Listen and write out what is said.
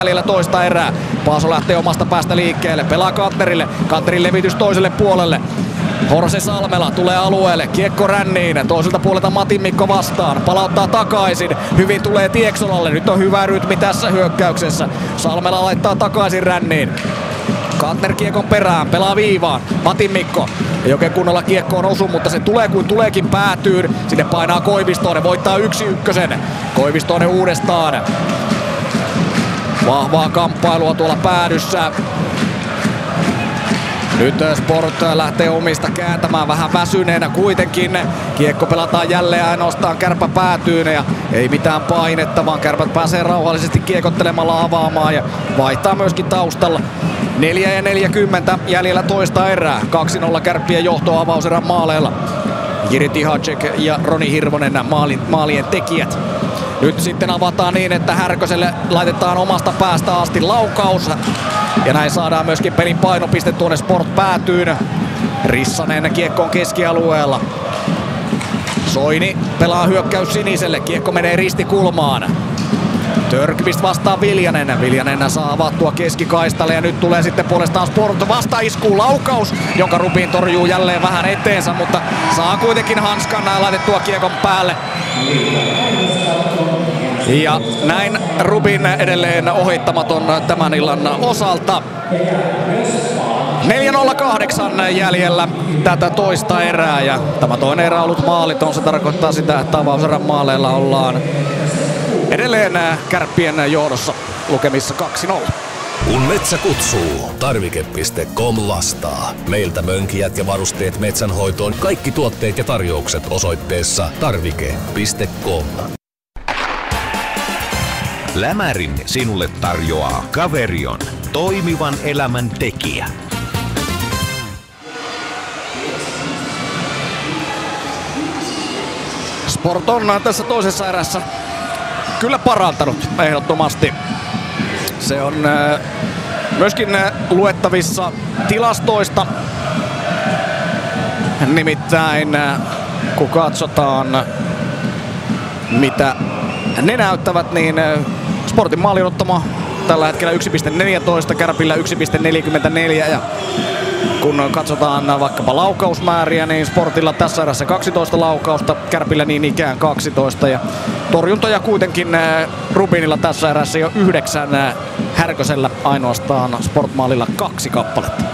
Jäljellä toista erää. Paaso lähtee omasta päästä liikkeelle. Pelaa Kantnerille. Kantnerin levitys toiselle puolelle. Horse Salmela tulee alueelle. Kiekko ränniin. Toiselta puolelta Matin Mikko vastaan. Palauttaa takaisin. Hyvin tulee Tieksolalle. Nyt on hyvä rytmi tässä hyökkäyksessä. Salmela laittaa takaisin ränniin. Kantner kiekon perään. Pelaa viivaan. Matin Mikko. Ei oikein kunnolla kiekkoon osu, mutta se tulee kuin tuleekin päätyyn. Sinne painaa Koivistoinen. Voittaa 1-1. Koivistoinen uudestaan. Vahvaa kamppailua tuolla päädyssä. Nyt Sport lähtee omista kääntämään vähän väsyneenä kuitenkin. Kiekko pelataan jälleen ainoastaan Kärpä päätyyn ja ei mitään painetta, vaan Kärpät pääsee rauhallisesti kiekottelemalla avaamaan ja vaihtaa myöskin taustalla. 4:40 jäljellä toista erää. 2-0 Kärppien johto avauserän maaleilla. Jiri Tihacek ja Roni Hirvonen maalien tekijät. Nyt sitten avataan niin, että Härköselle laitetaan omasta päästä asti laukaus. Ja näin saadaan myöskin pelin painopiste tuonne Sport päätyyn. Rissanen kiekko on keskialueella. Soini pelaa hyökkäys siniselle. Kiekko menee ristikulmaan. Törkvist vastaa Viljanen. Viljanen saa avattua keskikaistalle ja nyt tulee sitten puolestaan Sport vastaiskuun laukaus, jonka Rubin torjuu jälleen vähän eteensä, mutta saa kuitenkin hanskan laitettua kiekon päälle. Ja näin Rubin edelleen ohittamaton tämän illan osalta. 4:08 jäljellä tätä toista erää ja tämä toinen erä on ollut maaliton. Se tarkoittaa sitä, että avauserän maaleilla ollaan edelleen Kärppien johdossa lukemissa 2-0. Kun metsä kutsuu, tarvike.com vastaa. Meiltä mönkijät ja varusteet metsänhoitoon. Kaikki tuotteet ja tarjoukset osoitteessa tarvike.com. Lämärin sinulle tarjoaa Caverion, toimivan elämän tekijä. Sport on tässä toisessa erässä kyllä parantanut ehdottomasti. Se on myöskin luettavissa tilastoista. Nimittäin kun katsotaan mitä ne näyttävät, niin Sportin maalin ottama tällä hetkellä 1,14, Kärpillä 1,44 ja kun katsotaan vaikkapa laukausmääriä, niin Sportilla tässä erässä 12 laukausta, Kärpillä niin ikään 12 ja torjuntoja kuitenkin Rubinilla tässä erässä jo 9, Härkösellä ainoastaan Sportmaalilla 2 kappaletta.